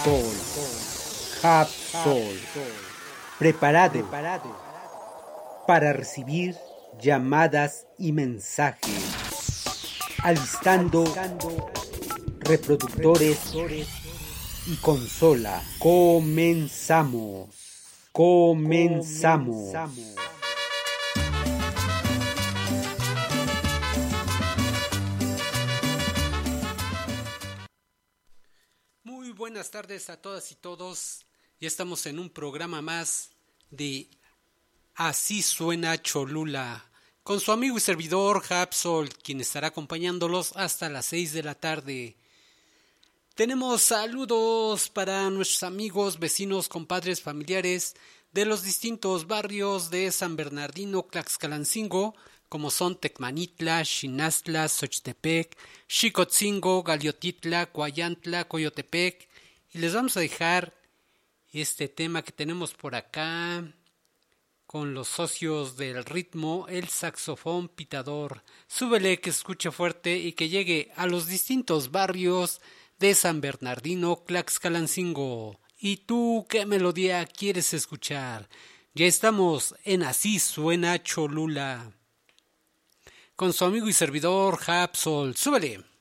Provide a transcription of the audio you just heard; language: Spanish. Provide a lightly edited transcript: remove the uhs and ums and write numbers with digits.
Hapsol, preparado para recibir llamadas y mensajes, alistando reproductores y consola. Comenzamos. Muy buenas tardes a todas y todos. Ya estamos en un programa más de Así Suena Cholula, con su amigo y servidor Hapsol, quien estará acompañándolos hasta las 6 de la tarde. Tenemos saludos para nuestros amigos, vecinos, compadres, familiares de los distintos barrios de San Bernardino, Tlaxcalancingo, como son Tecmanitla, Xinastla, Xochitepec, Xicotzingo, Galiotitla, Coayantla, Coyotepec. Y les vamos a dejar este tema que tenemos por acá con los socios del ritmo, el saxofón pitador. Súbele, que escuche fuerte y que llegue a los distintos barrios de San Bernardino, Tlaxcalancingo. ¿Y tú qué melodía quieres escuchar? Ya estamos en Así Suena Cholula, con su amigo y servidor Hapsol. ¡Súbele!